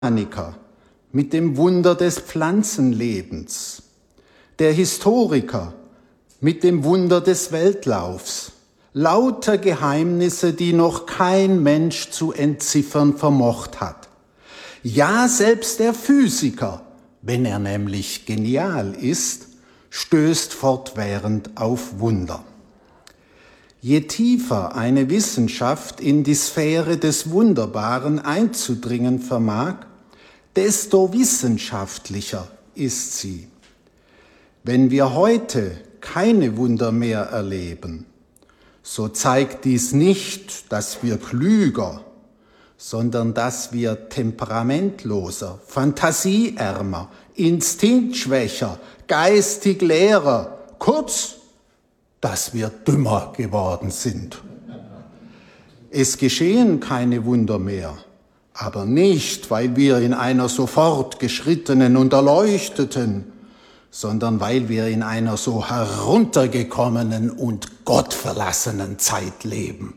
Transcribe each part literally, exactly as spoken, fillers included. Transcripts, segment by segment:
Botaniker mit dem Wunder des Pflanzenlebens, der Historiker mit dem Wunder des Weltlaufs, lauter Geheimnisse, die noch kein Mensch zu entziffern vermocht hat. Ja, selbst der Physiker, wenn er nämlich genial ist, stößt fortwährend auf Wunder. Je tiefer eine Wissenschaft in die Sphäre des Wunderbaren einzudringen vermag, desto wissenschaftlicher ist sie. Wenn wir heute keine Wunder mehr erleben, so zeigt dies nicht, dass wir klüger, sondern dass wir temperamentloser, fantasieärmer, instinktschwächer, geistig leerer, kurz, dass wir dümmer geworden sind. Es geschehen keine Wunder mehr, aber nicht, weil wir in einer so fortgeschrittenen und erleuchteten, sondern weil wir in einer so heruntergekommenen und gottverlassenen Zeit leben.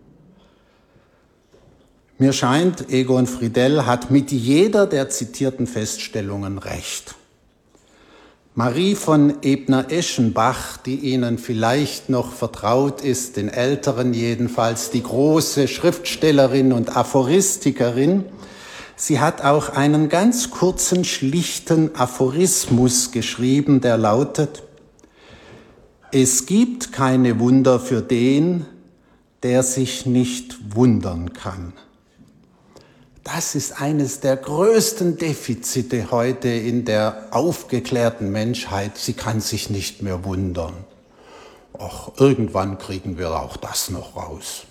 Mir scheint, Egon Friedell hat mit jeder der zitierten Feststellungen recht. Marie von Ebner-Eschenbach, die Ihnen vielleicht noch vertraut ist, den Älteren jedenfalls, die große Schriftstellerin und Aphoristikerin, sie hat auch einen ganz kurzen, schlichten Aphorismus geschrieben, der lautet: Es gibt keine Wunder für den, der sich nicht wundern kann. Das ist eines der größten Defizite heute in der aufgeklärten Menschheit. Sie kann sich nicht mehr wundern. Ach, irgendwann kriegen wir auch das noch raus.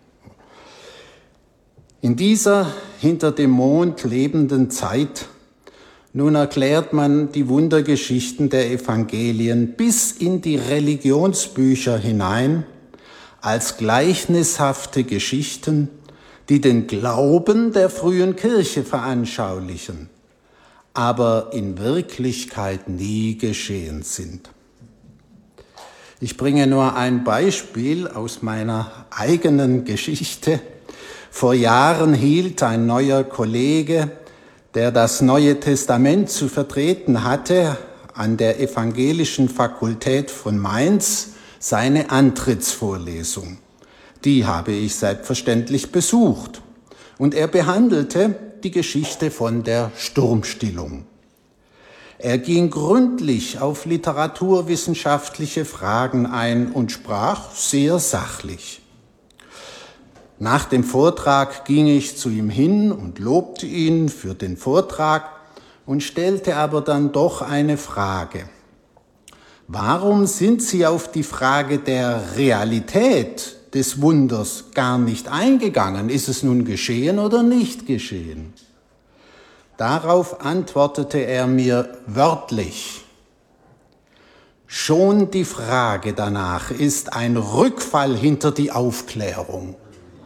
In dieser hinter dem Mond lebenden Zeit, nun erklärt man die Wundergeschichten der Evangelien bis in die Religionsbücher hinein als gleichnishafte Geschichten, die den Glauben der frühen Kirche veranschaulichen, aber in Wirklichkeit nie geschehen sind. Ich bringe nur ein Beispiel aus meiner eigenen Geschichte. Vor Jahren hielt ein neuer Kollege, der das Neue Testament zu vertreten hatte, an der Evangelischen Fakultät von Mainz seine Antrittsvorlesung. Die habe ich selbstverständlich besucht. Und er behandelte die Geschichte von der Sturmstillung. Er ging gründlich auf literaturwissenschaftliche Fragen ein und sprach sehr sachlich. Nach dem Vortrag ging ich zu ihm hin und lobte ihn für den Vortrag und stellte aber dann doch eine Frage. Warum sind Sie auf die Frage der Realität des Wunders gar nicht eingegangen? Ist es nun geschehen oder nicht geschehen? Darauf antwortete er mir wörtlich: Schon die Frage danach ist ein Rückfall hinter die Aufklärung.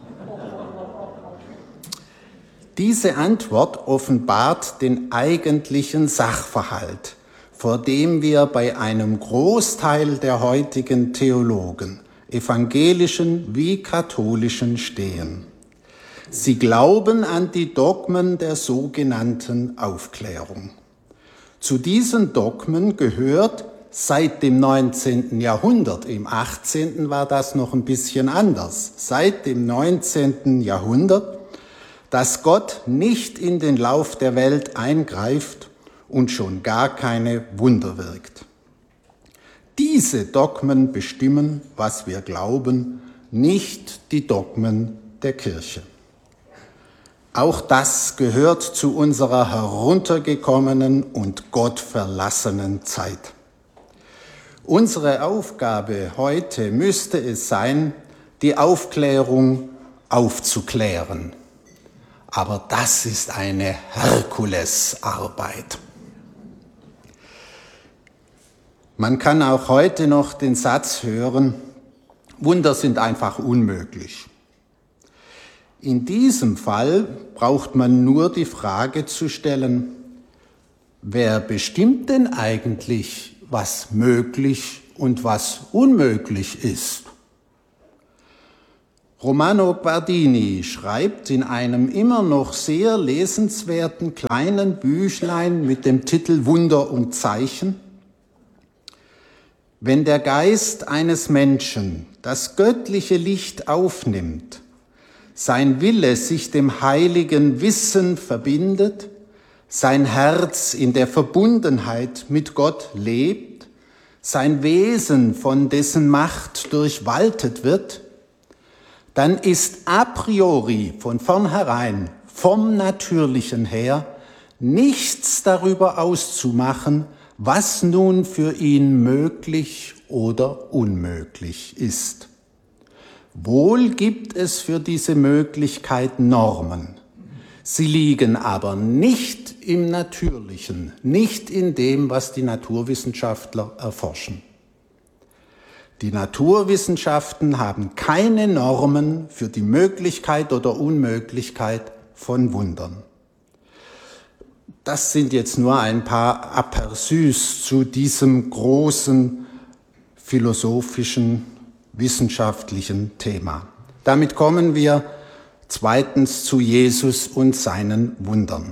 Diese Antwort offenbart den eigentlichen Sachverhalt, vor dem wir bei einem Großteil der heutigen Theologen, evangelischen wie katholischen, stehen. Sie glauben an die Dogmen der sogenannten Aufklärung. Zu diesen Dogmen gehört seit dem neunzehnten Jahrhundert, im achtzehnten war das noch ein bisschen anders, seit dem neunzehnten Jahrhundert, dass Gott nicht in den Lauf der Welt eingreift und schon gar keine Wunder wirkt. Diese Dogmen bestimmen, was wir glauben, nicht die Dogmen der Kirche. Auch das gehört zu unserer heruntergekommenen und gottverlassenen Zeit. Unsere Aufgabe heute müsste es sein, die Aufklärung aufzuklären. Aber das ist eine Herkulesarbeit. Man kann auch heute noch den Satz hören, Wunder sind einfach unmöglich. In diesem Fall braucht man nur die Frage zu stellen, wer bestimmt denn eigentlich, was möglich und was unmöglich ist? Romano Guardini schreibt in einem immer noch sehr lesenswerten kleinen Büchlein mit dem Titel Wunder und Zeichen: Wenn der Geist eines Menschen das göttliche Licht aufnimmt, sein Wille sich dem heiligen Wissen verbindet, sein Herz in der Verbundenheit mit Gott lebt, sein Wesen von dessen Macht durchwaltet wird, dann ist a priori von vornherein vom Natürlichen her nichts darüber auszumachen, was nun für ihn möglich oder unmöglich ist. Wohl gibt es für diese Möglichkeit Normen. Sie liegen aber nicht im Natürlichen, nicht in dem, was die Naturwissenschaftler erforschen. Die Naturwissenschaften haben keine Normen für die Möglichkeit oder Unmöglichkeit von Wundern. Das sind jetzt nur ein paar Aperçus zu diesem großen philosophischen, wissenschaftlichen Thema. Damit kommen wir zweitens zu Jesus und seinen Wundern.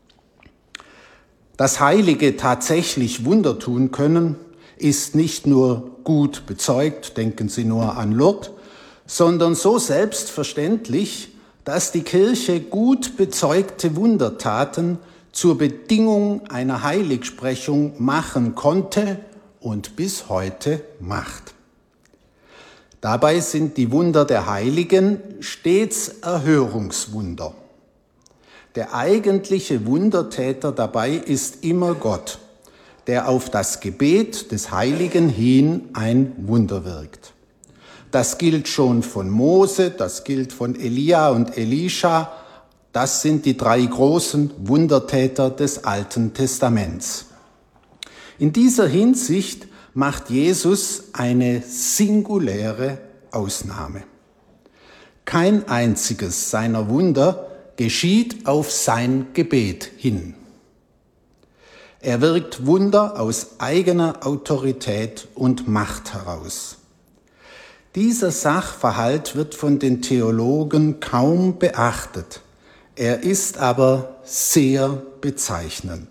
Dass Heilige tatsächlich Wunder tun können, ist nicht nur gut bezeugt, denken Sie nur an Lourdes, sondern so selbstverständlich, dass die Kirche gut bezeugte Wundertaten zur Bedingung einer Heiligsprechung machen konnte und bis heute macht. Dabei sind die Wunder der Heiligen stets Erhörungswunder. Der eigentliche Wundertäter dabei ist immer Gott, der auf das Gebet des Heiligen hin ein Wunder wirkt. Das gilt schon von Mose, das gilt von Elia und Elisha. Das sind die drei großen Wundertäter des Alten Testaments. In dieser Hinsicht macht Jesus eine singuläre Ausnahme. Kein einziges seiner Wunder geschieht auf sein Gebet hin. Er wirkt Wunder aus eigener Autorität und Macht heraus. Dieser Sachverhalt wird von den Theologen kaum beachtet. Er ist aber sehr bezeichnend.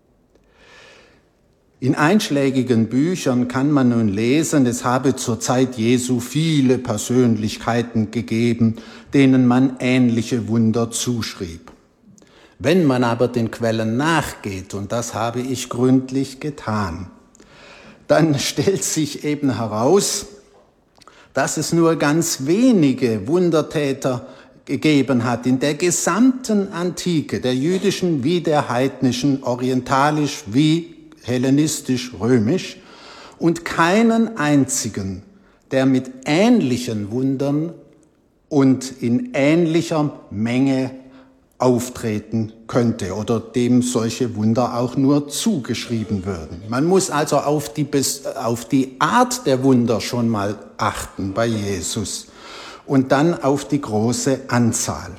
In einschlägigen Büchern kann man nun lesen, es habe zur Zeit Jesu viele Persönlichkeiten gegeben, denen man ähnliche Wunder zuschrieb. Wenn man aber den Quellen nachgeht, und das habe ich gründlich getan, dann stellt sich eben heraus, dass es nur ganz wenige Wundertäter gegeben hat in der gesamten Antike, der jüdischen wie der heidnischen, orientalisch wie hellenistisch-römisch, und keinen einzigen, der mit ähnlichen Wundern und in ähnlicher Menge auftreten könnte oder dem solche Wunder auch nur zugeschrieben würden. Man muss also auf die, auf die Art der Wunder schon mal achten bei Jesus und dann auf die große Anzahl.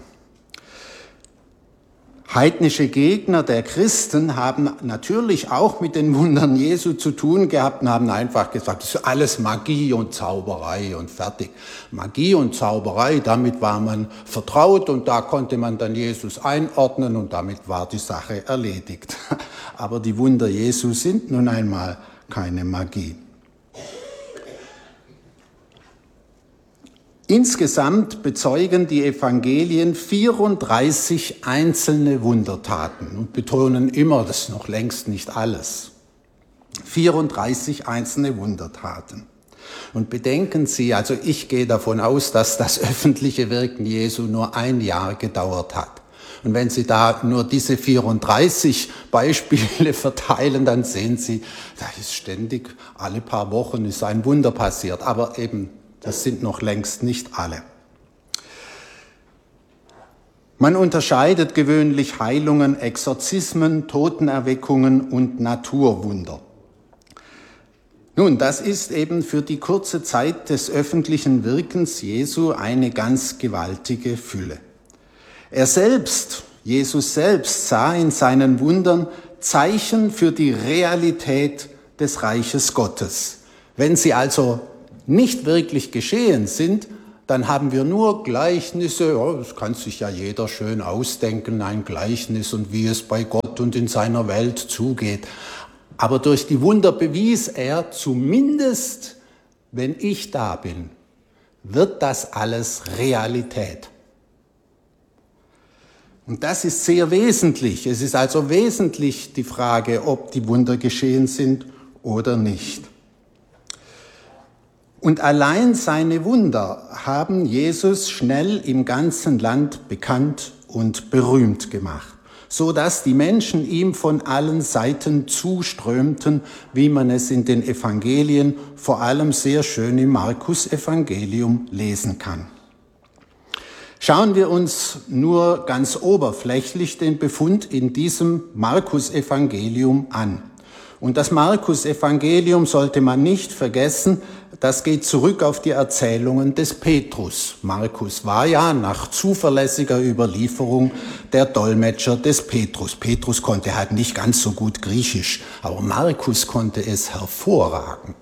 Heidnische Gegner der Christen haben natürlich auch mit den Wundern Jesu zu tun gehabt und haben einfach gesagt, das ist alles Magie und Zauberei und fertig. Magie und Zauberei, damit war man vertraut und da konnte man dann Jesus einordnen und damit war die Sache erledigt. Aber die Wunder Jesu sind nun einmal keine Magie. Insgesamt bezeugen die Evangelien vierunddreißig einzelne Wundertaten und betonen immer, das ist noch längst nicht alles. vierunddreißig einzelne Wundertaten. Und bedenken Sie, also ich gehe davon aus, dass das öffentliche Wirken Jesu nur ein Jahr gedauert hat. Und wenn Sie da nur diese vierunddreißig Beispiele verteilen, dann sehen Sie, da ist ständig, alle paar Wochen ist ein Wunder passiert, aber eben das sind noch längst nicht alle. Man unterscheidet gewöhnlich Heilungen, Exorzismen, Totenerweckungen und Naturwunder. Nun, das ist eben für die kurze Zeit des öffentlichen Wirkens Jesu eine ganz gewaltige Fülle. Er selbst, Jesus selbst, sah in seinen Wundern Zeichen für die Realität des Reiches Gottes. Wenn sie also nicht wirklich geschehen sind, dann haben wir nur Gleichnisse. Ja, das kann sich ja jeder schön ausdenken, ein Gleichnis und wie es bei Gott und in seiner Welt zugeht. Aber durch die Wunder bewies er, zumindest wenn ich da bin, wird das alles Realität. Und das ist sehr wesentlich. Es ist also wesentlich die Frage, ob die Wunder geschehen sind oder nicht. Und allein seine Wunder haben Jesus schnell im ganzen Land bekannt und berühmt gemacht, so dass die Menschen ihm von allen Seiten zuströmten, wie man es in den Evangelien, vor allem sehr schön im Markus-Evangelium, lesen kann. Schauen wir uns nur ganz oberflächlich den Befund in diesem Markus-Evangelium an. Und das Markus-Evangelium sollte man nicht vergessen, das geht zurück auf die Erzählungen des Petrus. Markus war ja nach zuverlässiger Überlieferung der Dolmetscher des Petrus. Petrus konnte halt nicht ganz so gut Griechisch, aber Markus konnte es hervorragend.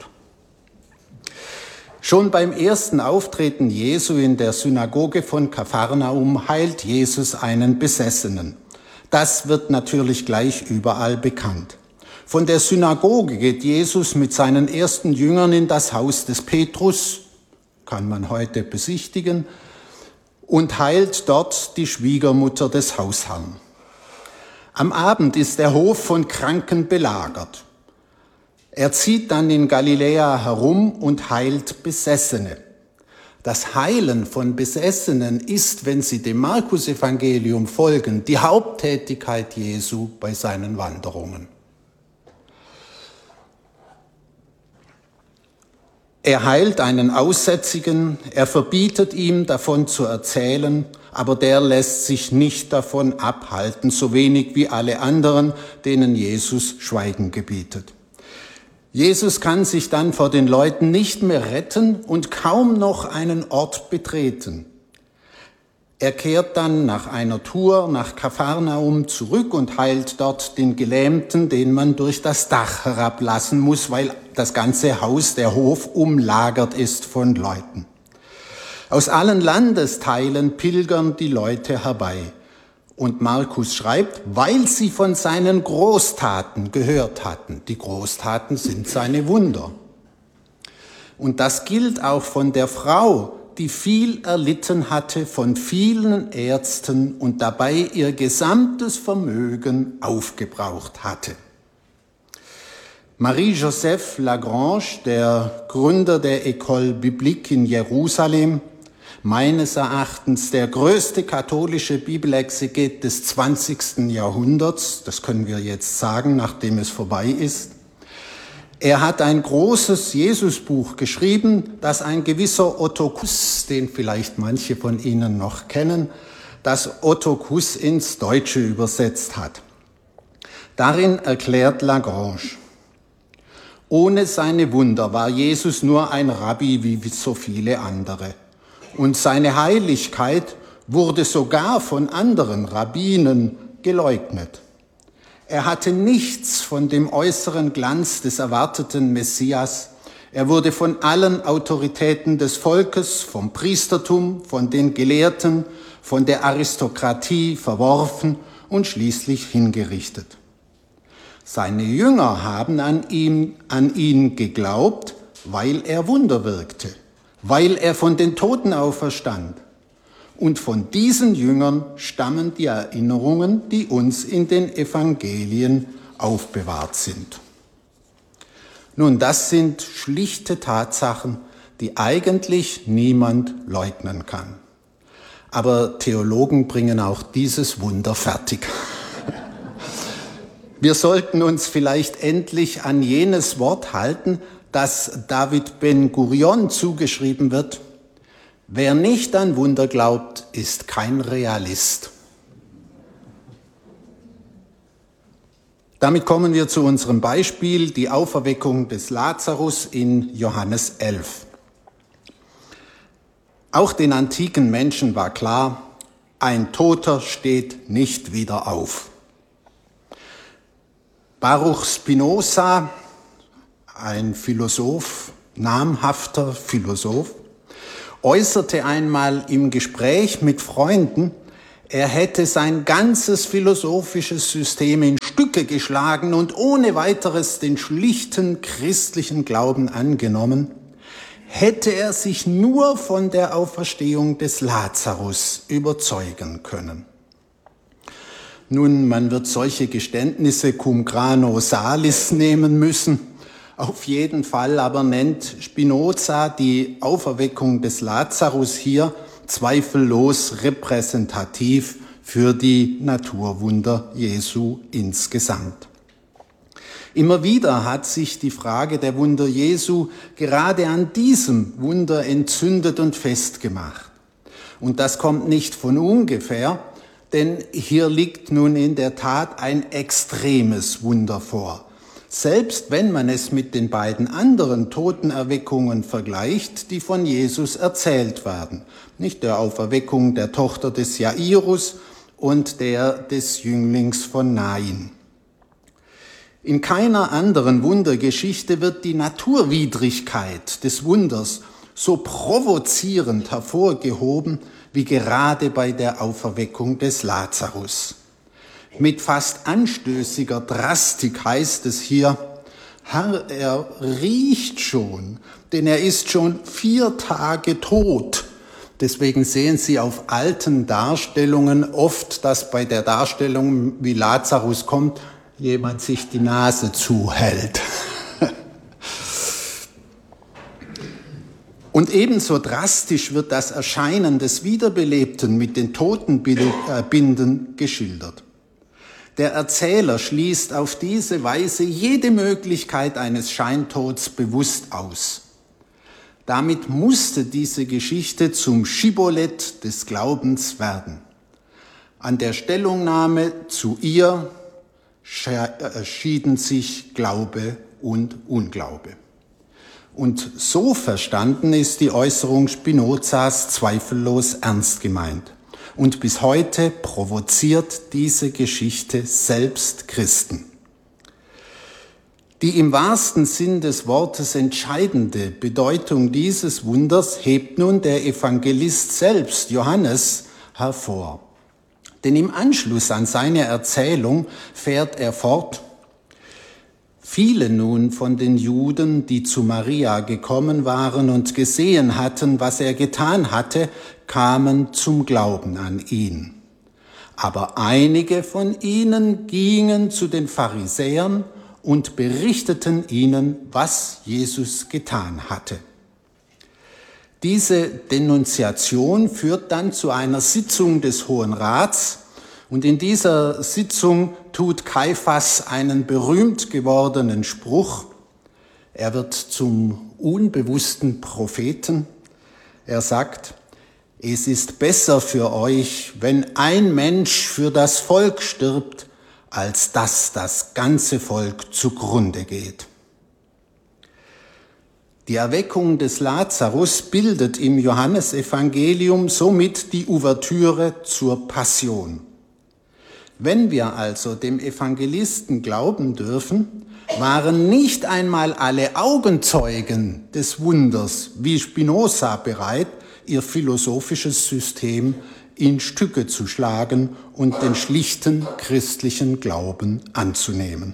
Schon beim ersten Auftreten Jesu in der Synagoge von Kapharnaum heilt Jesus einen Besessenen. Das wird natürlich gleich überall bekannt. Von der Synagoge geht Jesus mit seinen ersten Jüngern in das Haus des Petrus, kann man heute besichtigen, und heilt dort die Schwiegermutter des Hausherrn. Am Abend ist der Hof von Kranken belagert. Er zieht dann in Galiläa herum und heilt Besessene. Das Heilen von Besessenen ist, wenn Sie dem Markus-Evangelium folgen, die Haupttätigkeit Jesu bei seinen Wanderungen. Er heilt einen Aussätzigen, er verbietet ihm, davon zu erzählen, aber der lässt sich nicht davon abhalten, so wenig wie alle anderen, denen Jesus Schweigen gebietet. Jesus kann sich dann vor den Leuten nicht mehr retten und kaum noch einen Ort betreten. Er kehrt dann nach einer Tour nach Kapharnaum zurück und heilt dort den Gelähmten, den man durch das Dach herablassen muss, weil das ganze Haus, der Hof, umlagert ist von Leuten. Aus allen Landesteilen pilgern die Leute herbei. Und Markus schreibt, weil sie von seinen Großtaten gehört hatten. Die Großtaten sind seine Wunder. Und das gilt auch von der Frau, die viel erlitten hatte von vielen Ärzten und dabei ihr gesamtes Vermögen aufgebraucht hatte. Marie-Joseph Lagrange, der Gründer der École Biblique in Jerusalem, meines Erachtens der größte katholische Bibelexeget des zwanzigsten Jahrhunderts, das können wir jetzt sagen, nachdem es vorbei ist. Er hat ein großes Jesusbuch geschrieben, das ein gewisser Otto Kuss, den vielleicht manche von Ihnen noch kennen, das Otto Kuss ins Deutsche übersetzt hat. Darin erklärt Lagrange: Ohne seine Wunder war Jesus nur ein Rabbi wie so viele andere. Und seine Heiligkeit wurde sogar von anderen Rabbinen geleugnet. Er hatte nichts von dem äußeren Glanz des erwarteten Messias. Er wurde von allen Autoritäten des Volkes, vom Priestertum, von den Gelehrten, von der Aristokratie verworfen und schließlich hingerichtet. Seine Jünger haben an ihm, an ihn geglaubt, weil er Wunder wirkte, weil er von den Toten auferstand. Und von diesen Jüngern stammen die Erinnerungen, die uns in den Evangelien aufbewahrt sind. Nun, das sind schlichte Tatsachen, die eigentlich niemand leugnen kann. Aber Theologen bringen auch dieses Wunder fertig. Wir sollten uns vielleicht endlich an jenes Wort halten, das David Ben-Gurion zugeschrieben wird: Wer nicht an Wunder glaubt, ist kein Realist. Damit kommen wir zu unserem Beispiel, die Auferweckung des Lazarus in Johannes elf. Auch den antiken Menschen war klar, ein Toter steht nicht wieder auf. Baruch Spinoza, ein Philosoph, namhafter Philosoph, äußerte einmal im Gespräch mit Freunden, er hätte sein ganzes philosophisches System in Stücke geschlagen und ohne weiteres den schlichten christlichen Glauben angenommen, hätte er sich nur von der Auferstehung des Lazarus überzeugen können. Nun, man wird solche Geständnisse cum grano salis nehmen müssen. Auf jeden Fall aber nennt Spinoza die Auferweckung des Lazarus hier zweifellos repräsentativ für die Naturwunder Jesu insgesamt. Immer wieder hat sich die Frage der Wunder Jesu gerade an diesem Wunder entzündet und festgemacht. Und das kommt nicht von ungefähr, denn hier liegt nun in der Tat ein extremes Wunder vor. Selbst wenn man es mit den beiden anderen Totenerweckungen vergleicht, die von Jesus erzählt werden, nicht der Auferweckung der Tochter des Jairus und der des Jünglings von Nain. In keiner anderen Wundergeschichte wird die Naturwidrigkeit des Wunders so provozierend hervorgehoben wie gerade bei der Auferweckung des Lazarus. Mit fast anstößiger Drastik heißt es hier, Herr, er riecht schon, denn er ist schon vier Tage tot. Deswegen sehen Sie auf alten Darstellungen oft, dass bei der Darstellung, wie Lazarus kommt, jemand sich die Nase zuhält. Und ebenso drastisch wird das Erscheinen des Wiederbelebten mit den Totenbinden geschildert. Der Erzähler schließt auf diese Weise jede Möglichkeit eines Scheintods bewusst aus. Damit musste diese Geschichte zum Schibboleth des Glaubens werden. An der Stellungnahme zu ihr schieden sich Glaube und Unglaube. Und so verstanden ist die Äußerung Spinozas zweifellos ernst gemeint. Und bis heute provoziert diese Geschichte selbst Christen. Die im wahrsten Sinn des Wortes entscheidende Bedeutung dieses Wunders hebt nun der Evangelist selbst, Johannes, hervor. Denn im Anschluss an seine Erzählung fährt er fort: Viele nun von den Juden, die zu Maria gekommen waren und gesehen hatten, was er getan hatte, kamen zum Glauben an ihn. Aber einige von ihnen gingen zu den Pharisäern und berichteten ihnen, was Jesus getan hatte. Diese Denunziation führt dann zu einer Sitzung des Hohen Rats, und in dieser Sitzung tut Kaiphas einen berühmt gewordenen Spruch. Er wird zum unbewussten Propheten. Er sagt: Es ist besser für euch, wenn ein Mensch für das Volk stirbt, als dass das ganze Volk zugrunde geht. Die Erweckung des Lazarus bildet im Johannesevangelium somit die Ouvertüre zur Passion. Wenn wir also dem Evangelisten glauben dürfen, waren nicht einmal alle Augenzeugen des Wunders wie Spinoza bereit, ihr philosophisches System in Stücke zu schlagen und den schlichten christlichen Glauben anzunehmen.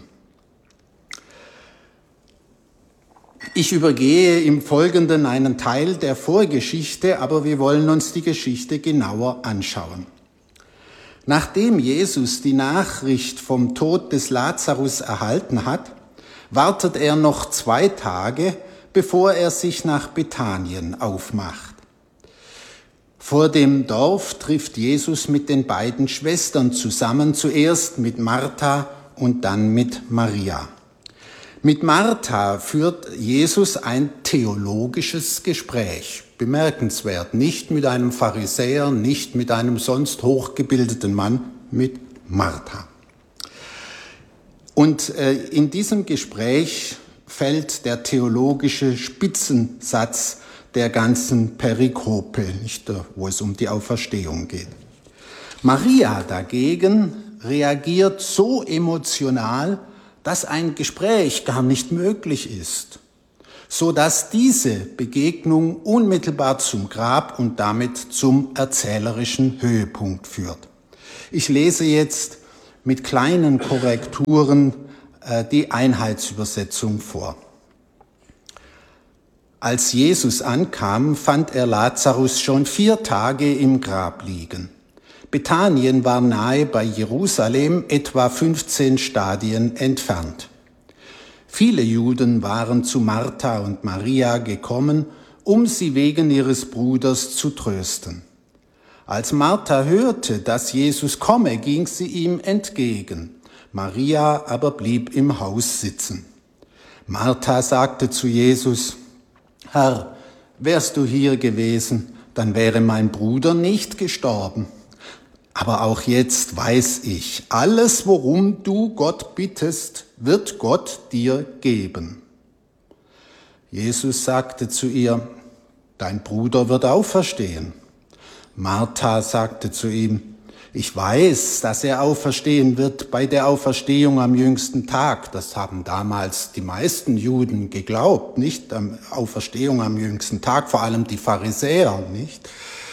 Ich übergehe im Folgenden einen Teil der Vorgeschichte, aber wir wollen uns die Geschichte genauer anschauen. Nachdem Jesus die Nachricht vom Tod des Lazarus erhalten hat, wartet er noch zwei Tage, bevor er sich nach Bethanien aufmacht. Vor dem Dorf trifft Jesus mit den beiden Schwestern zusammen, zuerst mit Martha und dann mit Maria. Mit Martha führt Jesus ein theologisches Gespräch. Bemerkenswert, nicht mit einem Pharisäer, nicht mit einem sonst hochgebildeten Mann, mit Martha. Und äh, in diesem Gespräch fällt der theologische Spitzensatz der ganzen Perikope, nicht, wo es um die Auferstehung geht. Maria dagegen reagiert so emotional, dass ein Gespräch gar nicht möglich ist. so dass diese Begegnung unmittelbar zum Grab und damit zum erzählerischen Höhepunkt führt. Ich lese jetzt mit kleinen Korrekturen äh, die Einheitsübersetzung vor. Als Jesus ankam, fand er Lazarus schon vier Tage im Grab liegen. Bethanien war nahe bei Jerusalem, etwa fünfzehn Stadien entfernt. Viele Juden waren zu Martha und Maria gekommen, um sie wegen ihres Bruders zu trösten. Als Martha hörte, dass Jesus komme, ging sie ihm entgegen. Maria aber blieb im Haus sitzen. Martha sagte zu Jesus: Herr, wärst du hier gewesen, dann wäre mein Bruder nicht gestorben. Aber auch jetzt weiß ich, alles, worum du Gott bittest, wird Gott dir geben. Jesus sagte zu ihr: Dein Bruder wird auferstehen. Martha sagte zu ihm: Ich weiß, dass er auferstehen wird bei der Auferstehung am jüngsten Tag. Das haben damals die meisten Juden geglaubt, nicht am Auferstehung am jüngsten Tag, vor allem die Pharisäer, nicht?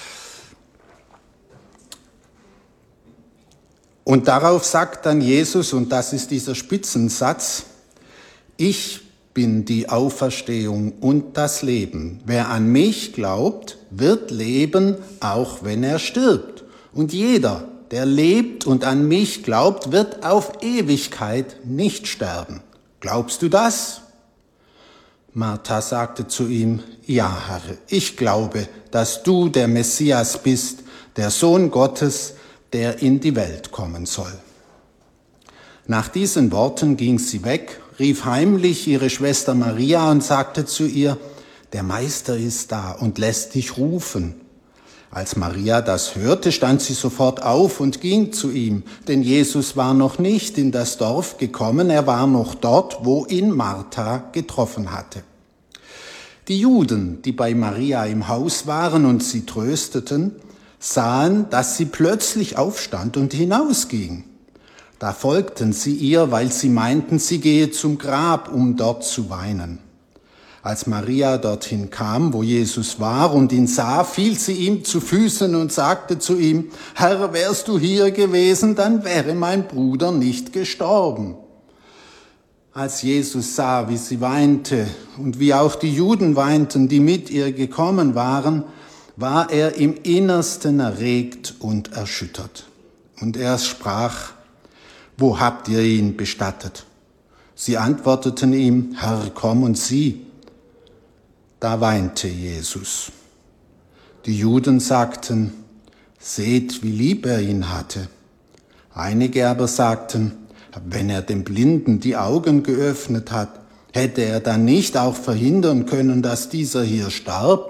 Und darauf sagt dann Jesus, und das ist dieser Spitzensatz: Ich bin die Auferstehung und das Leben. Wer an mich glaubt, wird leben, auch wenn er stirbt. Und jeder, der lebt und an mich glaubt, wird auf Ewigkeit nicht sterben. Glaubst du das? Martha sagte zu ihm: Ja, Herr, ich glaube, dass du der Messias bist, der Sohn Gottes, der in die Welt kommen soll. Nach diesen Worten ging sie weg, rief heimlich ihre Schwester Maria und sagte zu ihr: Der Meister ist da und lässt dich rufen. Als Maria das hörte, stand sie sofort auf und ging zu ihm, denn Jesus war noch nicht in das Dorf gekommen, er war noch dort, wo ihn Martha getroffen hatte. Die Juden, die bei Maria im Haus waren und sie trösteten, sahen, dass sie plötzlich aufstand und hinausging. Da folgten sie ihr, weil sie meinten, sie gehe zum Grab, um dort zu weinen. Als Maria dorthin kam, wo Jesus war und ihn sah, fiel sie ihm zu Füßen und sagte zu ihm: Herr, wärst du hier gewesen, dann wäre mein Bruder nicht gestorben. Als Jesus sah, wie sie weinte und wie auch die Juden weinten, die mit ihr gekommen waren, war er im Innersten erregt und erschüttert. Und er sprach: Wo habt ihr ihn bestattet? Sie antworteten ihm: Herr, komm und sieh. Da weinte Jesus. Die Juden sagten: Seht, wie lieb er ihn hatte. Einige aber sagten: Wenn er dem Blinden die Augen geöffnet hat, hätte er dann nicht auch verhindern können, dass dieser hier starb?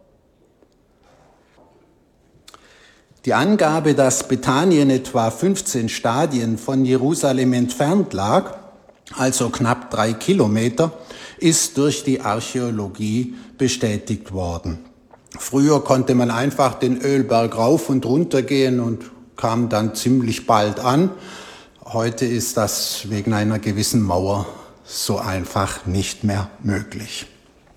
Die Angabe, dass Bethanien etwa fünfzehn Stadien von Jerusalem entfernt lag, also knapp drei Kilometer, ist durch die Archäologie bestätigt worden. Früher konnte man einfach den Ölberg rauf und runter gehen und kam dann ziemlich bald an. Heute ist das wegen einer gewissen Mauer so einfach nicht mehr möglich.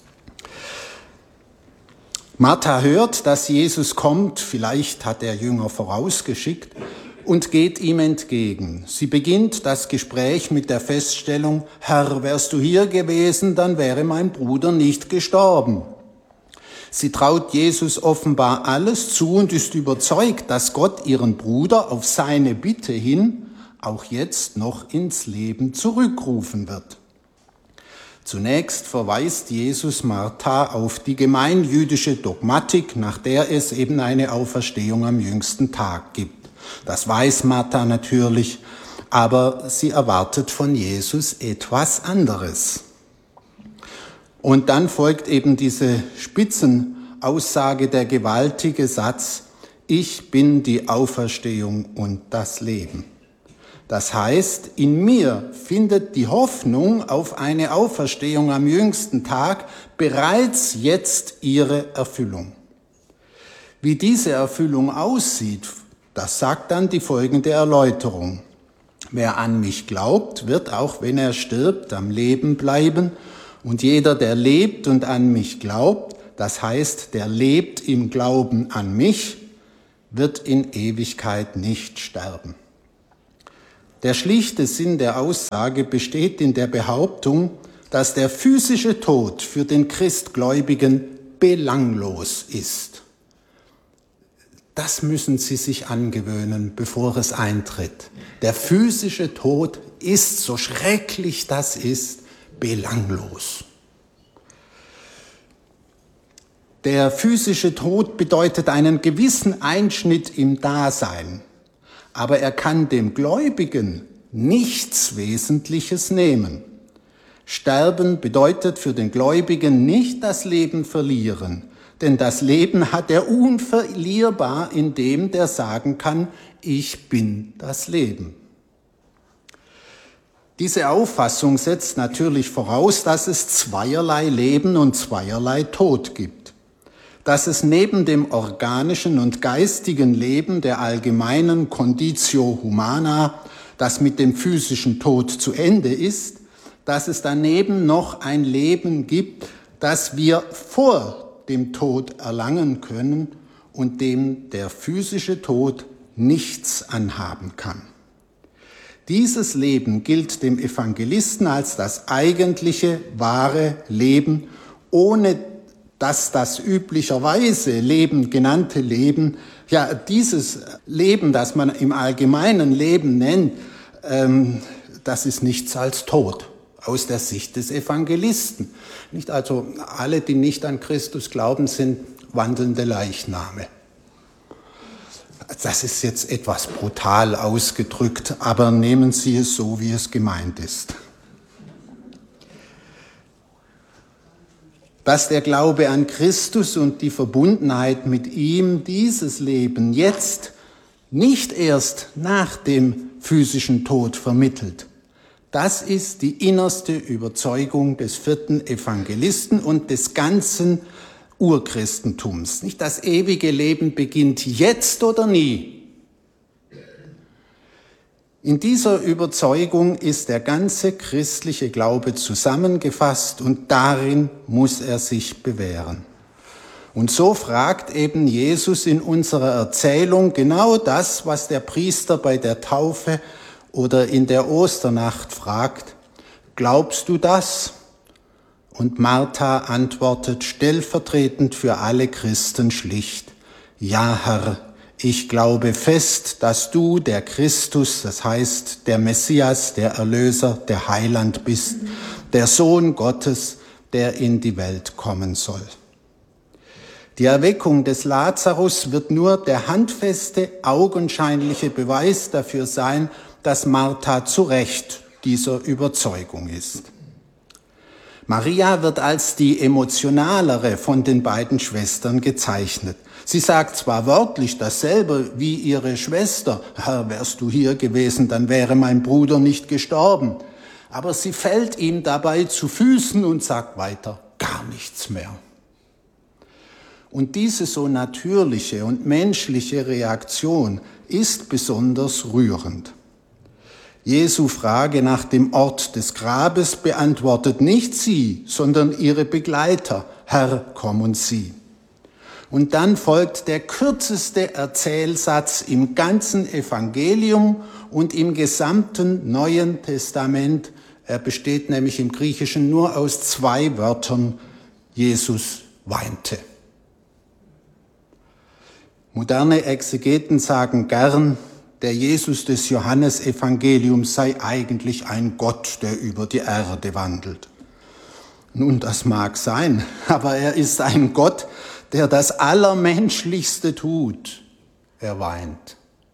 Martha hört, dass Jesus kommt, vielleicht hat er Jünger vorausgeschickt, und geht ihm entgegen. Sie beginnt das Gespräch mit der Feststellung: Herr, wärst du hier gewesen, dann wäre mein Bruder nicht gestorben. Sie traut Jesus offenbar alles zu und ist überzeugt, dass Gott ihren Bruder auf seine Bitte hin auch jetzt noch ins Leben zurückrufen wird. Zunächst verweist Jesus Martha auf die gemeinjüdische Dogmatik, nach der es eben eine Auferstehung am jüngsten Tag gibt. Das weiß Martha natürlich, aber sie erwartet von Jesus etwas anderes. Und dann folgt eben diese Spitzenaussage, der gewaltige Satz: Ich bin die Auferstehung und das Leben. Das heißt, in mir findet die Hoffnung auf eine Auferstehung am jüngsten Tag bereits jetzt ihre Erfüllung. Wie diese Erfüllung aussieht, das sagt dann die folgende Erläuterung. Wer an mich glaubt, wird, auch wenn er stirbt, am Leben bleiben. Und jeder, der lebt und an mich glaubt, das heißt, der lebt im Glauben an mich, wird in Ewigkeit nicht sterben. Der schlichte Sinn der Aussage besteht in der Behauptung, dass der physische Tod für den Christgläubigen belanglos ist. Das müssen Sie sich angewöhnen, bevor es eintritt. Der physische Tod ist, so schrecklich das ist, belanglos. Der physische Tod bedeutet einen gewissen Einschnitt im Dasein, aber er kann dem Gläubigen nichts Wesentliches nehmen. Sterben bedeutet für den Gläubigen nicht das Leben verlieren, denn das Leben hat er unverlierbar in dem, der sagen kann, ich bin das Leben. Diese Auffassung setzt natürlich voraus, dass es zweierlei Leben und zweierlei Tod gibt. Dass es neben dem organischen und geistigen Leben der allgemeinen Conditio Humana, das mit dem physischen Tod zu Ende ist, dass es daneben noch ein Leben gibt, das wir vor dem Tod erlangen können und dem der physische Tod nichts anhaben kann. Dieses Leben gilt dem Evangelisten als das eigentliche, wahre Leben, ohne dass das üblicherweise Leben genannte Leben, ja dieses Leben, das man im allgemeinen Leben nennt, ähm, das ist nichts als Tod aus der Sicht des Evangelisten. Nicht also alle, die nicht an Christus glauben, sind wandelnde Leichname. Das ist jetzt etwas brutal ausgedrückt, aber nehmen Sie es so, wie es gemeint ist. Dass der Glaube an Christus und die Verbundenheit mit ihm dieses Leben jetzt nicht erst nach dem physischen Tod vermittelt, das ist die innerste Überzeugung des vierten Evangelisten und des ganzen Urchristentums. Nicht das ewige Leben beginnt jetzt oder nie. In dieser Überzeugung ist der ganze christliche Glaube zusammengefasst und darin muss er sich bewähren. Und so fragt eben Jesus in unserer Erzählung genau das, was der Priester bei der Taufe oder in der Osternacht fragt: Glaubst du das? Und Martha antwortet stellvertretend für alle Christen schlicht: Ja, Herr, ich glaube fest, dass du der Christus, das heißt der Messias, der Erlöser, der Heiland bist, der Sohn Gottes, der in die Welt kommen soll. Die Erweckung des Lazarus wird nur der handfeste, augenscheinliche Beweis dafür sein, dass Martha zu Recht dieser Überzeugung ist. Maria wird als die emotionalere von den beiden Schwestern gezeichnet. Sie sagt zwar wörtlich dasselbe wie ihre Schwester: Herr, wärst du hier gewesen, dann wäre mein Bruder nicht gestorben. Aber sie fällt ihm dabei zu Füßen und sagt weiter gar nichts mehr. Und diese so natürliche und menschliche Reaktion ist besonders rührend. Jesu Frage nach dem Ort des Grabes beantwortet nicht sie, sondern ihre Begleiter: Herr, komm und sieh. Und dann folgt der kürzeste Erzählsatz im ganzen Evangelium und im gesamten Neuen Testament. Er besteht nämlich im Griechischen nur aus zwei Wörtern: Jesus weinte. Moderne Exegeten sagen gern, der Jesus des Johannesevangeliums sei eigentlich ein Gott, der über die Erde wandelt. Nun, das mag sein, aber er ist ein Gott, der das Allermenschlichste tut. Er weint.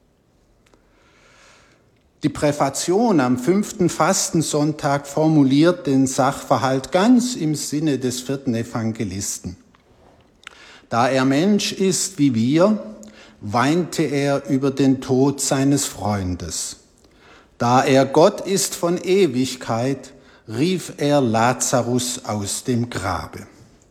Die Präfation am fünften Fastensonntag formuliert den Sachverhalt ganz im Sinne des vierten Evangelisten. Da er Mensch ist wie wir, weinte er über den Tod seines Freundes. Da er Gott ist von Ewigkeit, rief er Lazarus aus dem Grabe.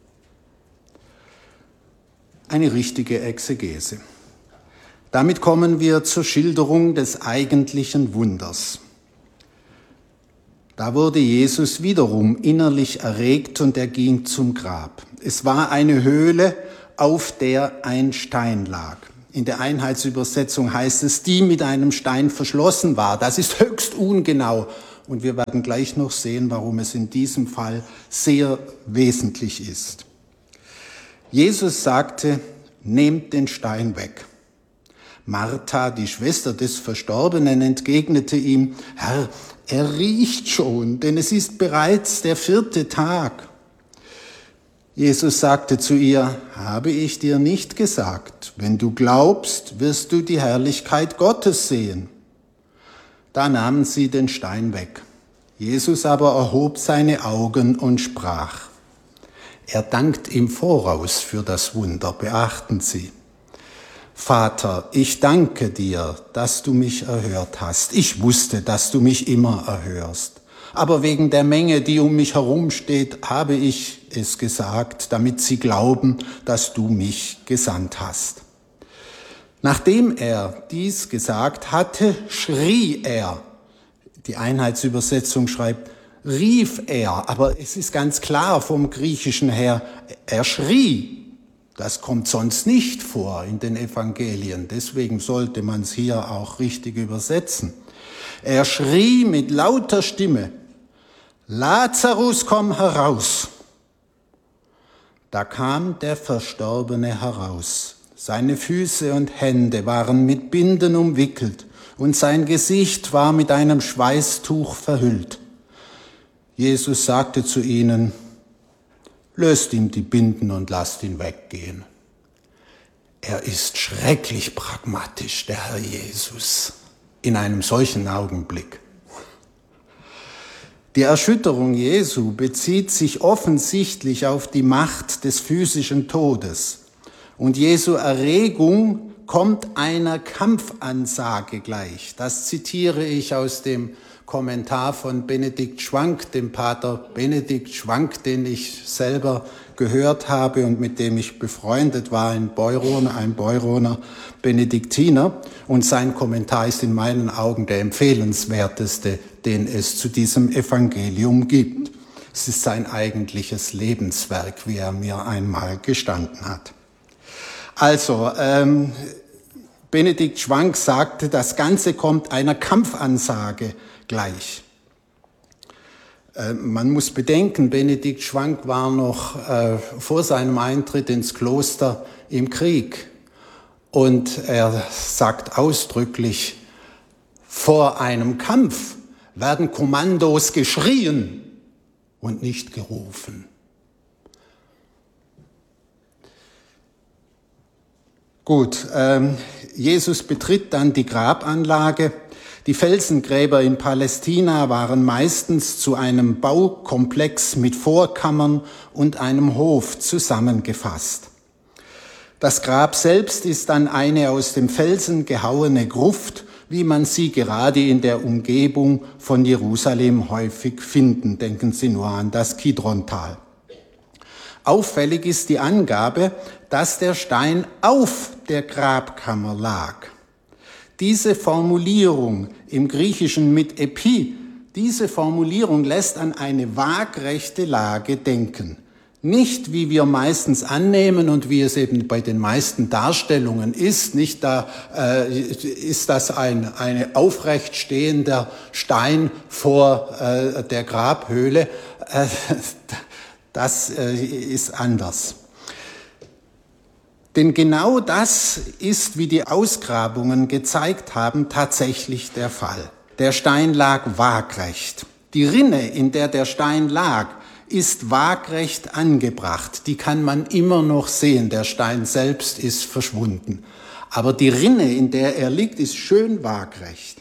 Eine richtige Exegese. Damit kommen wir zur Schilderung des eigentlichen Wunders. Da wurde Jesus wiederum innerlich erregt und er ging zum Grab. Es war eine Höhle, auf der ein Stein lag. In der Einheitsübersetzung heißt es, die mit einem Stein verschlossen war. Das ist höchst ungenau und wir werden gleich noch sehen, warum es in diesem Fall sehr wesentlich ist. Jesus sagte, nehmt den Stein weg. Martha, die Schwester des Verstorbenen, entgegnete ihm, Herr, er riecht schon, denn es ist bereits der vierte Tag. Jesus sagte zu ihr, habe ich dir nicht gesagt, wenn du glaubst, wirst du die Herrlichkeit Gottes sehen. Da nahmen sie den Stein weg. Jesus aber erhob seine Augen und sprach. Er dankt im Voraus für das Wunder, beachten Sie. Vater, ich danke dir, dass du mich erhört hast. Ich wusste, dass du mich immer erhörst. Aber wegen der Menge, die um mich herum steht, habe ich es gesagt, damit sie glauben, dass du mich gesandt hast. Nachdem er dies gesagt hatte, schrie er. Die Einheitsübersetzung schreibt, rief er, aber es ist ganz klar vom Griechischen her, er schrie. Das kommt sonst nicht vor in den Evangelien, deswegen sollte man es hier auch richtig übersetzen. Er schrie mit lauter Stimme, Lazarus, komm heraus. Da kam der Verstorbene heraus. Seine Füße und Hände waren mit Binden umwickelt und sein Gesicht war mit einem Schweißtuch verhüllt. Jesus sagte zu ihnen, löst ihm die Binden und lasst ihn weggehen. Er ist schrecklich pragmatisch, der Herr Jesus, in einem solchen Augenblick. Die Erschütterung Jesu bezieht sich offensichtlich auf die Macht des physischen Todes. Und Jesu Erregung kommt einer Kampfansage gleich. Das zitiere ich aus dem Kommentar von Benedikt Schwank, dem Pater Benedikt Schwank, den ich selber gehört habe und mit dem ich befreundet war, ein Beuroner, ein Beuroner Benediktiner. Und sein Kommentar ist in meinen Augen der empfehlenswerteste, den es zu diesem Evangelium gibt. Es ist sein eigentliches Lebenswerk, wie er mir einmal gestanden hat. Also, ähm, Benedikt Schwank sagte, das Ganze kommt einer Kampfansage gleich. Äh, man muss bedenken, Benedikt Schwank war noch äh, vor seinem Eintritt ins Kloster im Krieg. Und er sagt ausdrücklich, vor einem Kampf werden Kommandos geschrien und nicht gerufen. Gut, ähm, Jesus betritt dann die Grabanlage. Die Felsengräber in Palästina waren meistens zu einem Baukomplex mit Vorkammern und einem Hof zusammengefasst. Das Grab selbst ist dann eine aus dem Felsen gehauene Gruft, wie man sie gerade in der Umgebung von Jerusalem häufig finden. Denken Sie nur an das Kidrontal. Auffällig ist die Angabe, dass der Stein auf der Grabkammer lag. Diese Formulierung im Griechischen mit Epi, diese Formulierung lässt an eine waagrechte Lage denken. Nicht, wie wir meistens annehmen und wie es eben bei den meisten Darstellungen ist, nicht da äh, ist das ein eine aufrecht stehender Stein vor äh, der Grabhöhle. Äh, das äh, ist anders. Denn genau das ist, wie die Ausgrabungen gezeigt haben, tatsächlich der Fall. Der Stein lag waagrecht. Die Rinne, in der der Stein lag, ist waagrecht angebracht. Die kann man immer noch sehen. Der Stein selbst ist verschwunden. Aber die Rinne, in der er liegt, ist schön waagrecht.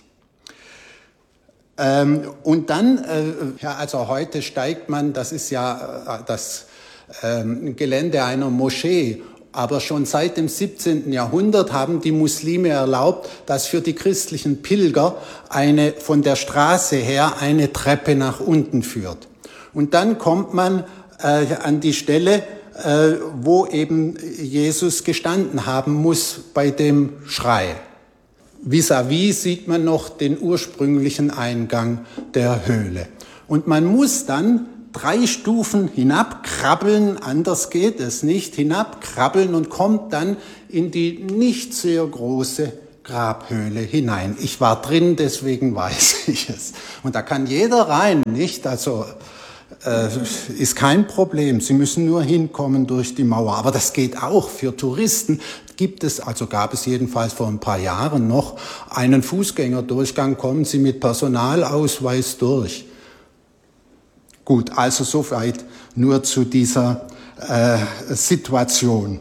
Ähm, und dann, äh, ja, also heute steigt man, das ist ja äh, das ähm, Gelände einer Moschee. Aber schon seit dem siebzehnten Jahrhundert haben die Muslime erlaubt, dass für die christlichen Pilger eine von der Straße her eine Treppe nach unten führt. Und dann kommt man äh, an die Stelle, äh, wo eben Jesus gestanden haben muss bei dem Schrei. Vis-à-vis sieht man noch den ursprünglichen Eingang der Höhle. Und man muss dann drei Stufen hinabkrabbeln, anders geht es nicht, hinabkrabbeln und kommt dann in die nicht sehr große Grabhöhle hinein. Ich war drin, deswegen weiß ich es. Und da kann jeder rein, nicht? Also äh, ist kein Problem. Sie müssen nur hinkommen durch die Mauer. Aber das geht auch für Touristen. Gibt es, also gab es jedenfalls vor ein paar Jahren noch, einen Fußgängerdurchgang, kommen Sie mit Personalausweis durch. Gut, also soweit nur zu dieser äh, Situation.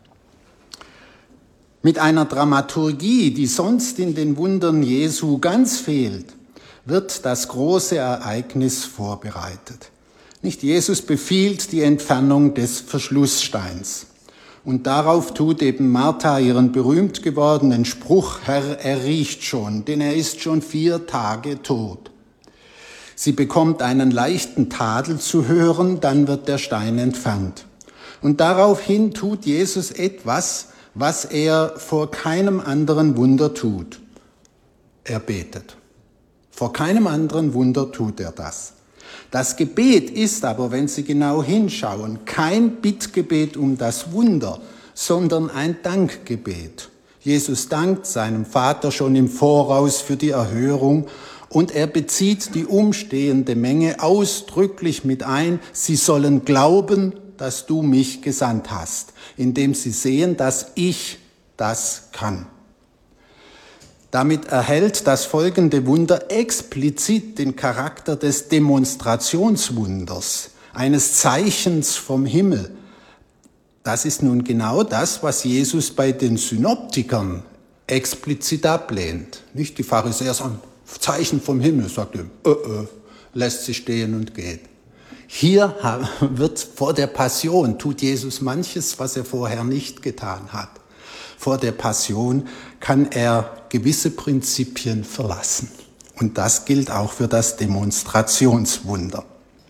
Mit einer Dramaturgie, die sonst in den Wundern Jesu ganz fehlt, wird das große Ereignis vorbereitet. Nicht Jesus befiehlt die Entfernung des Verschlusssteins. Und darauf tut eben Martha ihren berühmt gewordenen Spruch, Herr, er riecht schon, denn er ist schon vier Tage tot. Sie bekommt einen leichten Tadel zu hören, dann wird der Stein entfernt. Und daraufhin tut Jesus etwas, was er vor keinem anderen Wunder tut. Er betet. Vor keinem anderen Wunder tut er das. Das Gebet ist aber, wenn Sie genau hinschauen, kein Bittgebet um das Wunder, sondern ein Dankgebet. Jesus dankt seinem Vater schon im Voraus für die Erhörung und er bezieht die umstehende Menge ausdrücklich mit ein, sie sollen glauben, dass du mich gesandt hast, indem sie sehen, dass ich das kann. Damit erhält das folgende Wunder explizit den Charakter des Demonstrationswunders, eines Zeichens vom Himmel. Das ist nun genau das, was Jesus bei den Synoptikern explizit ablehnt. Nicht die Pharisäer sagen, Zeichen vom Himmel, sagt er, äh, äh, lässt sie stehen und geht. Hier wird vor der Passion, tut Jesus manches, was er vorher nicht getan hat. Vor der Passion kann er gewisse Prinzipien verlassen. Und das gilt auch für das Demonstrationswunder.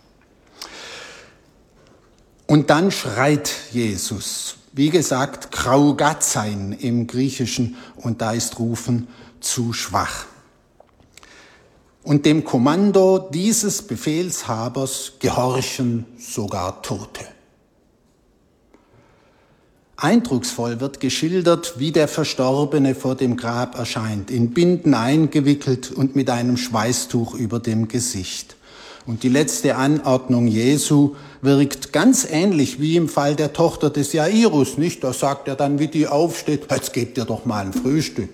Und dann schreit Jesus, wie gesagt, kraugatsein im Griechischen, und da ist Rufen zu schwach. Und dem Kommando dieses Befehlshabers gehorchen sogar Tote. Eindrucksvoll wird geschildert, wie der Verstorbene vor dem Grab erscheint, in Binden eingewickelt und mit einem Schweißtuch über dem Gesicht. Und die letzte Anordnung Jesu wirkt ganz ähnlich wie im Fall der Tochter des Jairus, nicht? Da sagt er dann, wie die aufsteht, jetzt gebt ihr doch mal ein Frühstück.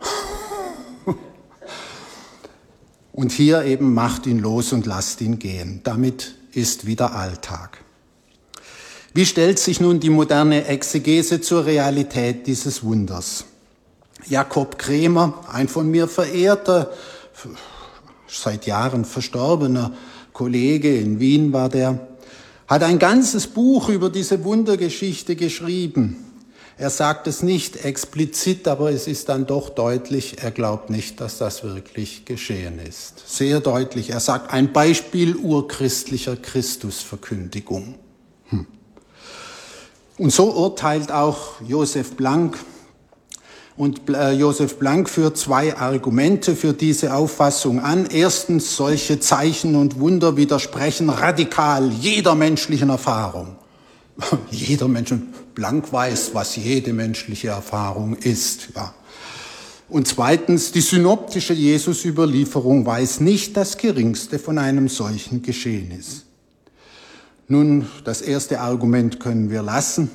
Und hier eben macht ihn los und lasst ihn gehen. Damit ist wieder Alltag. Wie stellt sich nun die moderne Exegese zur Realität dieses Wunders? Jakob Kremer, ein von mir verehrter, seit Jahren verstorbener Kollege, in Wien war der, hat ein ganzes Buch über diese Wundergeschichte geschrieben. Er sagt es nicht explizit, aber es ist dann doch deutlich, er glaubt nicht, dass das wirklich geschehen ist. Sehr deutlich. Er sagt, ein Beispiel urchristlicher Christusverkündigung. Hm. Und so urteilt auch Josef Blank. Und äh, Josef Blank führt zwei Argumente für diese Auffassung an. Erstens, solche Zeichen und Wunder widersprechen radikal jeder menschlichen Erfahrung. Jeder Mensch, Blank weiß, was jede menschliche Erfahrung ist. Ja. Und zweitens, die synoptische Jesus-Überlieferung weiß nicht das Geringste von einem solchen Geschehnis. Nun, das erste Argument können wir lassen.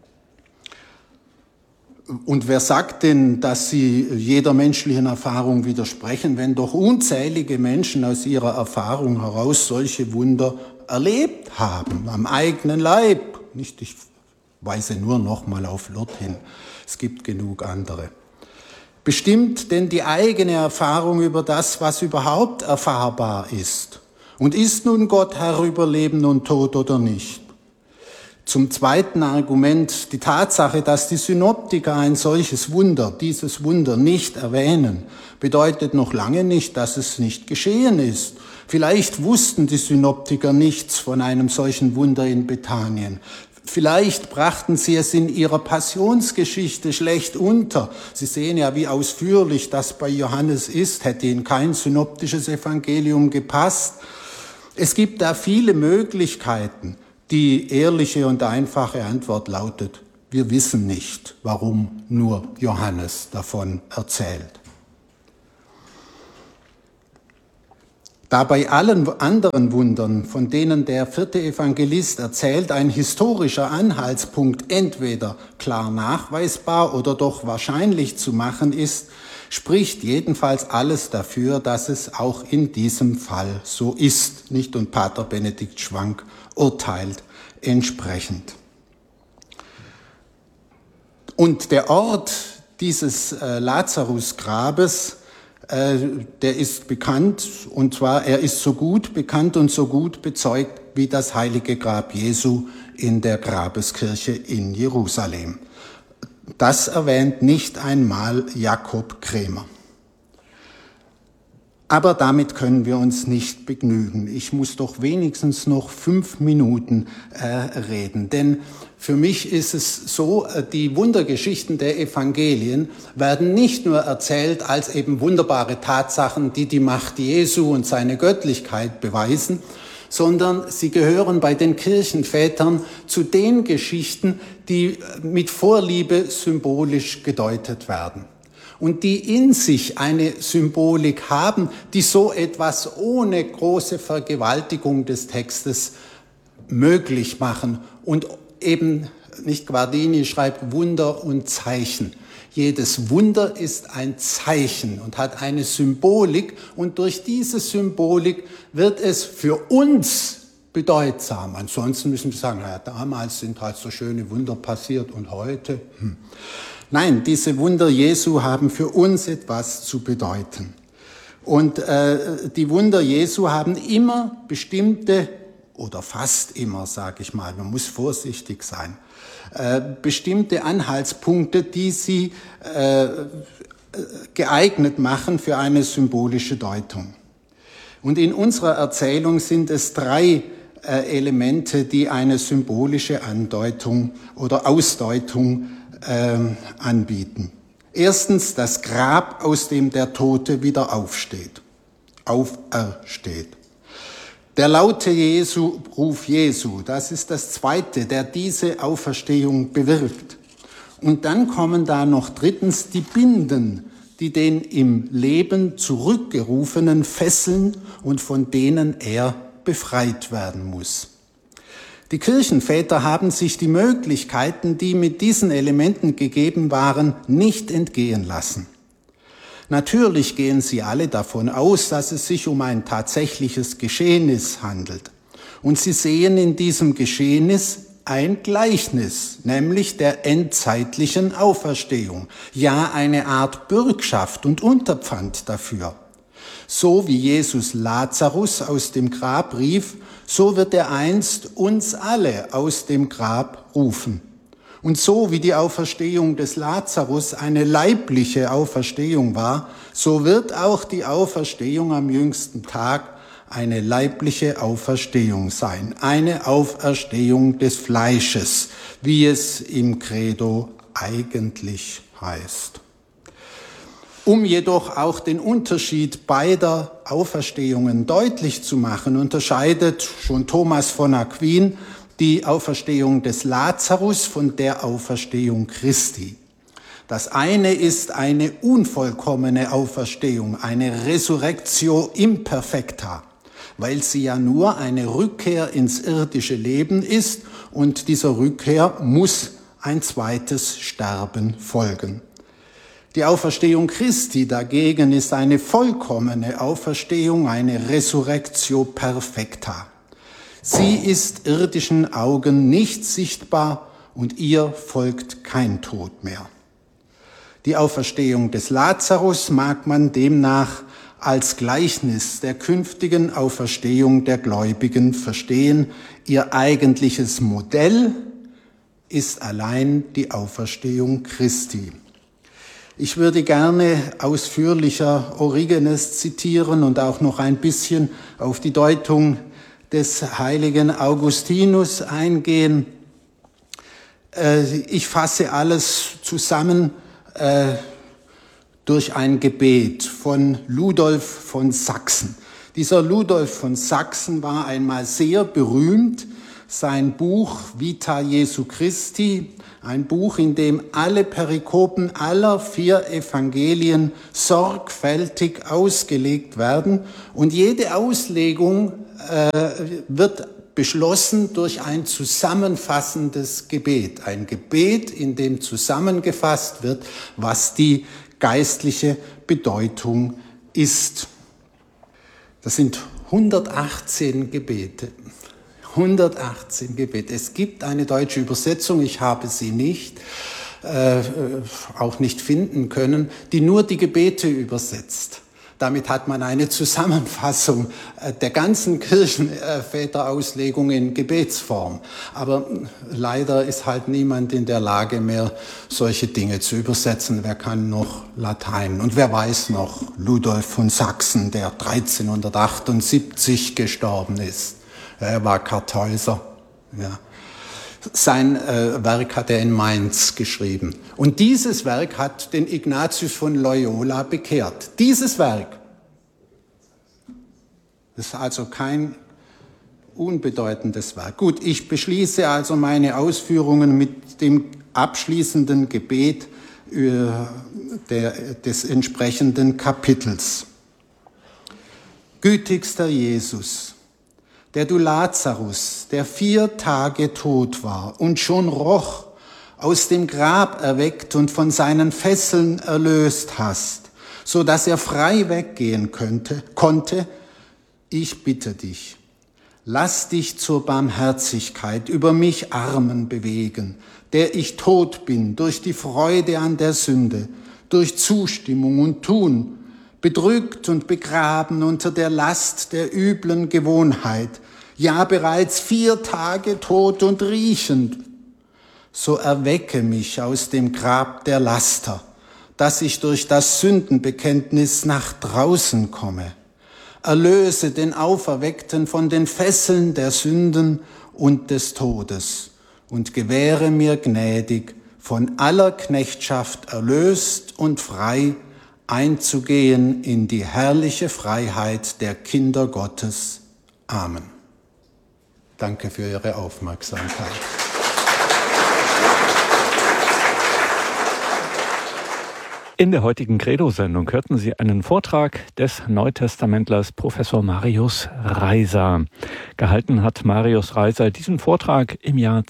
Und wer sagt denn, dass sie jeder menschlichen Erfahrung widersprechen, wenn doch unzählige Menschen aus ihrer Erfahrung heraus solche Wunder erlebt haben, am eigenen Leib? Nicht, ich weise nur noch mal auf Lourdes hin. Es gibt genug andere. Bestimmt denn die eigene Erfahrung über das, was überhaupt erfahrbar ist? Und ist nun Gott Herr über Leben und Tod oder nicht? Zum zweiten Argument, die Tatsache, dass die Synoptiker ein solches Wunder, dieses Wunder nicht erwähnen, bedeutet noch lange nicht, dass es nicht geschehen ist. Vielleicht wussten die Synoptiker nichts von einem solchen Wunder in Bethanien. Vielleicht brachten sie es in ihrer Passionsgeschichte schlecht unter. Sie sehen ja, wie ausführlich das bei Johannes ist, hätte in kein synoptisches Evangelium gepasst. Es gibt da viele Möglichkeiten. Die ehrliche und einfache Antwort lautet: Wir wissen nicht, warum nur Johannes davon erzählt. Da bei allen anderen Wundern, von denen der vierte Evangelist erzählt, ein historischer Anhaltspunkt entweder klar nachweisbar oder doch wahrscheinlich zu machen ist, spricht jedenfalls alles dafür, dass es auch in diesem Fall so ist. Nicht? Und Pater Benedikt Schwank urteilt entsprechend. Und der Ort dieses äh, Lazarusgrabes, äh, der ist bekannt, und zwar er ist so gut bekannt und so gut bezeugt wie das heilige Grab Jesu in der Grabeskirche in Jerusalem. Das erwähnt nicht einmal Jakob Krämer. Aber damit können wir uns nicht begnügen. Ich muss doch wenigstens noch fünf Minuten äh, reden. Denn für mich ist es so, die Wundergeschichten der Evangelien werden nicht nur erzählt als eben wunderbare Tatsachen, die die Macht Jesu und seine Göttlichkeit beweisen, sondern sie gehören bei den Kirchenvätern zu den Geschichten, die mit Vorliebe symbolisch gedeutet werden. Und die in sich eine Symbolik haben, die so etwas ohne große Vergewaltigung des Textes möglich machen. Und eben, nicht Guardini schreibt Wunder und Zeichen. Jedes Wunder ist ein Zeichen und hat eine Symbolik. Und durch diese Symbolik wird es für uns bedeutsam. Ansonsten müssen wir sagen, naja, damals sind halt so schöne Wunder passiert und heute... Hm. Nein, diese Wunder Jesu haben für uns etwas zu bedeuten. Und äh, die Wunder Jesu haben immer bestimmte, oder fast immer, sage ich mal, man muss vorsichtig sein, äh, bestimmte Anhaltspunkte, die sie äh, geeignet machen für eine symbolische Deutung. Und in unserer Erzählung sind es drei äh, Elemente, die eine symbolische Andeutung oder Ausdeutung Ähm, anbieten. Erstens das Grab, aus dem der Tote wieder aufsteht, aufersteht. Der laute Jesu, Ruf Jesu, das ist das Zweite, der diese Auferstehung bewirkt. Und dann kommen da noch drittens die Binden, die den im Leben Zurückgerufenen fesseln und von denen er befreit werden muss. Die Kirchenväter haben sich die Möglichkeiten, die mit diesen Elementen gegeben waren, nicht entgehen lassen. Natürlich gehen sie alle davon aus, dass es sich um ein tatsächliches Geschehnis handelt. Und sie sehen in diesem Geschehnis ein Gleichnis, nämlich der endzeitlichen Auferstehung, ja eine Art Bürgschaft und Unterpfand dafür. So wie Jesus Lazarus aus dem Grab rief, so wird er einst uns alle aus dem Grab rufen. Und so wie die Auferstehung des Lazarus eine leibliche Auferstehung war, so wird auch die Auferstehung am jüngsten Tag eine leibliche Auferstehung sein. Eine Auferstehung des Fleisches, wie es im Credo eigentlich heißt. Um jedoch auch den Unterschied beider Auferstehungen deutlich zu machen, unterscheidet schon Thomas von Aquin die Auferstehung des Lazarus von der Auferstehung Christi. Das eine ist eine unvollkommene Auferstehung, eine Resurrectio imperfecta, weil sie ja nur eine Rückkehr ins irdische Leben ist und dieser Rückkehr muss ein zweites Sterben folgen. Die Auferstehung Christi dagegen ist eine vollkommene Auferstehung, eine Resurrectio perfecta. Sie ist irdischen Augen nicht sichtbar und ihr folgt kein Tod mehr. Die Auferstehung des Lazarus mag man demnach als Gleichnis der künftigen Auferstehung der Gläubigen verstehen. Ihr eigentliches Modell ist allein die Auferstehung Christi. Ich würde gerne ausführlicher Origenes zitieren und auch noch ein bisschen auf die Deutung des heiligen Augustinus eingehen. Ich fasse alles zusammen durch ein Gebet von Ludolf von Sachsen. Dieser Ludolf von Sachsen war einmal sehr berühmt. Sein Buch Vita Jesu Christi, ein Buch, in dem alle Perikopen aller vier Evangelien sorgfältig ausgelegt werden. Und jede Auslegung äh, wird beschlossen durch ein zusammenfassendes Gebet. Ein Gebet, in dem zusammengefasst wird, was die geistliche Bedeutung ist. Das sind hundertachtzehn Gebete. hundertachtzehn Gebete. Es gibt eine deutsche Übersetzung, ich habe sie nicht, äh, auch nicht finden können, die nur die Gebete übersetzt. Damit hat man eine Zusammenfassung äh, der ganzen Kirchenväterauslegung in Gebetsform. Aber leider ist halt niemand in der Lage mehr, solche Dinge zu übersetzen. Wer kann noch Latein? Und wer weiß noch Ludolf von Sachsen, der dreizehnhundertachtundsiebzig gestorben ist. Er war Kartäuser. Ja. Sein äh, Werk hat er in Mainz geschrieben. Und dieses Werk hat den Ignatius von Loyola bekehrt. Dieses Werk. Das ist also kein unbedeutendes Werk. Gut, ich beschließe also meine Ausführungen mit dem abschließenden Gebet äh, der, des entsprechenden Kapitels. Gütigster Jesus, der du Lazarus, der vier Tage tot war und schon roch, aus dem Grab erweckt und von seinen Fesseln erlöst hast, so dass er frei weggehen könnte, konnte, ich bitte dich, lass dich zur Barmherzigkeit über mich Armen bewegen, der ich tot bin durch die Freude an der Sünde, durch Zustimmung und Tun, bedrückt und begraben unter der Last der üblen Gewohnheit, ja bereits vier Tage tot und riechend. So erwecke mich aus dem Grab der Laster, dass ich durch das Sündenbekenntnis nach draußen komme. Erlöse den Auferweckten von den Fesseln der Sünden und des Todes und gewähre mir gnädig, von aller Knechtschaft erlöst und frei, einzugehen in die herrliche Freiheit der Kinder Gottes. Amen. Danke für Ihre Aufmerksamkeit. In der heutigen Credo-Sendung hörten Sie einen Vortrag des Neutestamentlers Professor Marius Reiser. Gehalten hat Marius Reiser diesen Vortrag im Jahr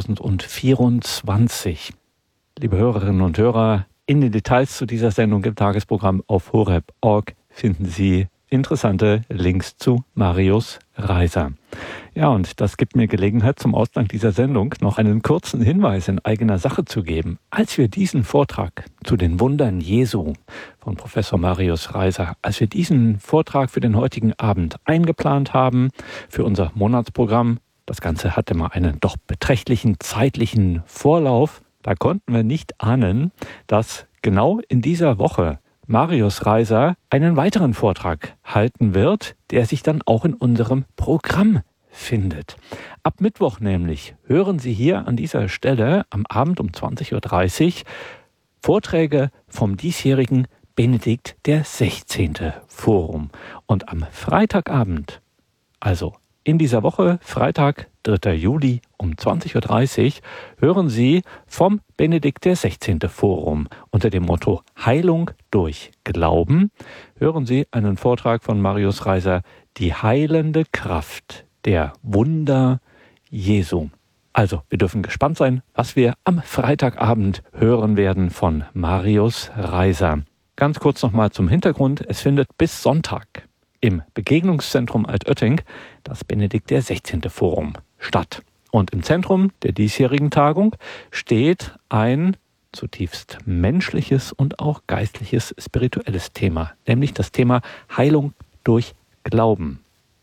zweitausendvierundzwanzig. Liebe Hörerinnen und Hörer, in den Details zu dieser Sendung im Tagesprogramm auf horeb punkt org finden Sie interessante Links zu Marius Reiser. Ja, und das gibt mir Gelegenheit, zum Ausgang dieser Sendung noch einen kurzen Hinweis in eigener Sache zu geben. Als wir diesen Vortrag zu den Wundern Jesu von Professor Marius Reiser, als wir diesen Vortrag für den heutigen Abend eingeplant haben, für unser Monatsprogramm, das Ganze hatte mal einen doch beträchtlichen zeitlichen Vorlauf, da konnten wir nicht ahnen, dass genau in dieser Woche Marius Reiser einen weiteren Vortrag halten wird, der sich dann auch in unserem Programm findet. Ab Mittwoch nämlich hören Sie hier an dieser Stelle am Abend um zwanzig Uhr dreißig Vorträge vom diesjährigen Benedikt der sechzehnten Forum. Und am Freitagabend, also in dieser Woche, Freitag, dritter Juli um zwanzig Uhr dreißig, hören Sie vom Benedikt der sechzehnten Forum unter dem Motto Heilung durch Glauben. Hören Sie einen Vortrag von Marius Reiser, die heilende Kraft der Wunder Jesu. Also, wir dürfen gespannt sein, was wir am Freitagabend hören werden von Marius Reiser. Ganz kurz nochmal zum Hintergrund. Es findet bis Sonntag im Begegnungszentrum Altötting das Benedikt der sechzehnten Forum statt. Und im Zentrum der diesjährigen Tagung steht ein zutiefst menschliches und auch geistliches, spirituelles Thema, nämlich das Thema Heilung durch Glauben.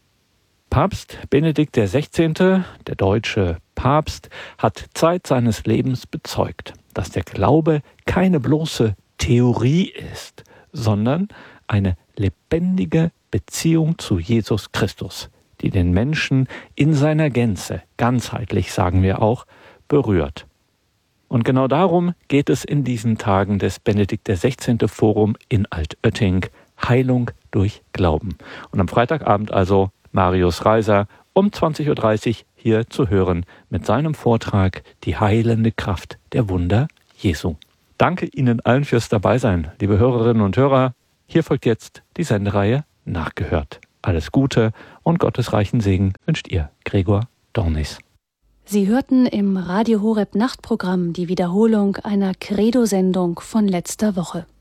Papst Benedikt der sechzehnte, der deutsche Papst, hat Zeit seines Lebens bezeugt, dass der Glaube keine bloße Theorie ist, sondern eine lebendige Beziehung zu Jesus Christus, die den Menschen in seiner Gänze, ganzheitlich sagen wir auch, berührt. Und genau darum geht es in diesen Tagen des Benedikt der sechzehnten Forum in Altötting Heilung durch Glauben. Und am Freitagabend also Marius Reiser um zwanzig Uhr dreißig hier zu hören mit seinem Vortrag Die heilende Kraft der Wunder Jesu. Danke Ihnen allen fürs Dabeisein, liebe Hörerinnen und Hörer. Hier folgt jetzt die Sendereihe Nachgehört. Alles Gute und gottesreichen Segen wünscht Ihr Gregor Dornis. Sie hörten im Radio Horeb Nachtprogramm die Wiederholung einer Credo-Sendung von letzter Woche.